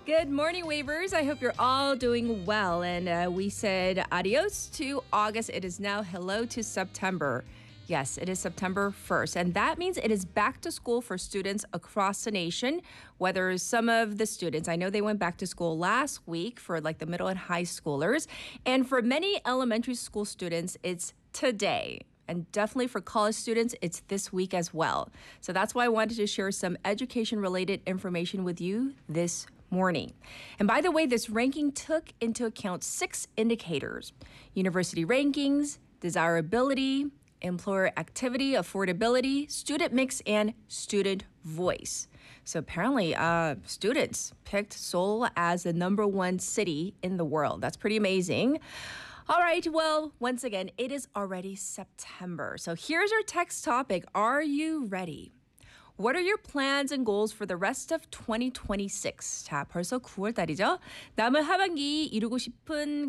Good morning, Wavers. I hope you're all doing well. And we said adios to August. It is now hello to September. Yes, it is September 1st. And that means it is back to school for students across the nation, whether some of the students, I know they went back to school last week for like the middle and high schoolers. And for many elementary school students, it's today. And definitely for college students, it's this week as well. So that's why I wanted to share some education-related information with you this morning. And by the way, this ranking took into account 6 indicators: university rankings, desirability, employer activity, affordability, student mix, and student voice. So apparently, students picked Seoul as the #1 city in the world. That's pretty amazing. All right, well, once again, it is already September. So here's our text topic. Are you ready? What are your plans and goals for the rest of 2026? 자, 벌써 9월 달이죠. 남은 하반기 이루고 싶은